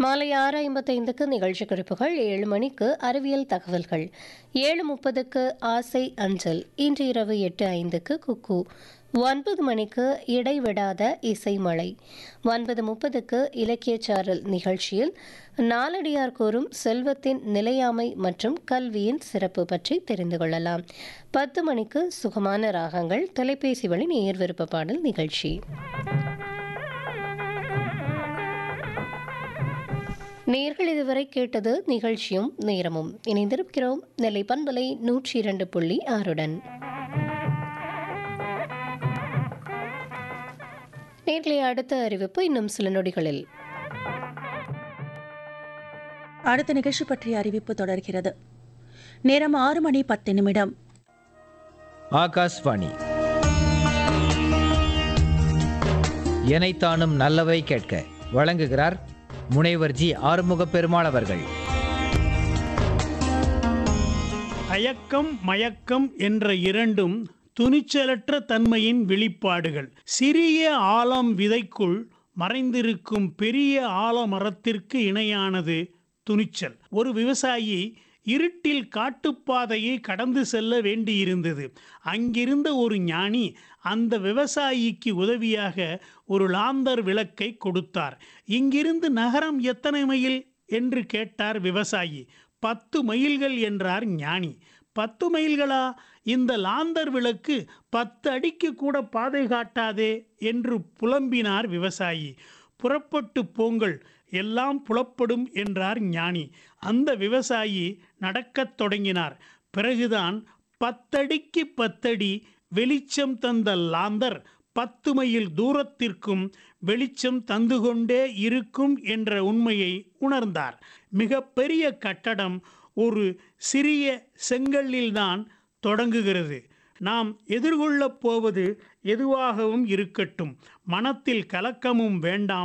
மாலை 6:55க்கு நிகழ்ச்சி குறிப்புகள், 7 மணிக்கு அறிவியல் தகவல்கள், 7:30க்கு ஆசை அஞ்சல், இன்று இரவு 8:05க்கு குக்கு, 9 மணிக்கு இடைவிடாத இசைமழை, 9:30க்கு இலக்கியச்சாரல் நிகழ்ச்சியில் நாலடியார் கூறும் செல்வத்தின் நிலையாமை மற்றும் கல்வியின் சிறப்பு பற்றி தெரிந்து கொள்ளலாம். 10 மணிக்கு சுகமான ராகங்கள், தொலைபேசி வழி நேயர் விருப்ப பாடல் நிகழ்ச்சி. நேயர்கள் இதுவரை கேட்டது நிகழ்ச்சியும் நேரமும். இணைந்திருக்கிறோம் நெல்லை பண்பலை 102.6 நேர்களை. அடுத்த அறிவிப்பு இன்னும் சில நொடிகளில். அடுத்த நிகழ்ச்சி பற்றிய அறிவிப்பு தொடர்கிறது. நேரம் 6:10. ஆகாஷ்வாணி. எனைத்தானும் நல்லவை கேட்க வழங்குகிறார் முனைவர் ஜி ஆறுமுக பெருமாள் அவர்கள். அயக்கம் மயக்கம் என்ற இரண்டும் துணிச்சலற்ற தன்மையின் வெளிப்பாடுகள். சிறிய ஆலம் விதைக்குள் மறைந்திருக்கும் பெரிய ஆலமரத்திற்கு இணையானது துணிச்சல். ஒரு விவசாயி இருட்டில் காட்டுப்பாதையை கடந்து செல்ல வேண்டியிருந்தது. அங்கிருந்த ஒரு ஞானி அந்த விவசாயிக்கு உதவியாக ஒரு லாந்தர் விளக்கை கொடுத்தார். இங்கிருந்து நகரம் எத்தனை மைல் என்று கேட்டார் விவசாயி. 10 மைல்கள் என்றார் ஞானி. 10 மைல்களா? இந்த லாந்தர் விளக்கு 10 அடிக்கு கூட பாதை காட்டாதே என்று புலம்பினார் விவசாயி. புறப்பட்டு போங்கள், எல்லாம் புலப்படும் என்றார் ஞானி. அந்த விவசாயி நடக்கத் தொடங்கினார். பிறகுதான் 10 அடிக்கு 10 அடி வெளிச்சம் தந்த லாந்தர் 10 மைல் தூரத்திற்கும் வெளிச்சம் தந்து கொண்டே இருக்கும் என்ற உண்மையை உணர்ந்தார். மிக பெரிய கட்டடம் ஒரு சிறிய செங்கல்லில்தான் தொடங்குகிறது. நாம் எதிர்கொள்ளப் போவது எதுவாகவும் இருக்கட்டும், மனத்தில் கலக்கமும் வேண்டாம்.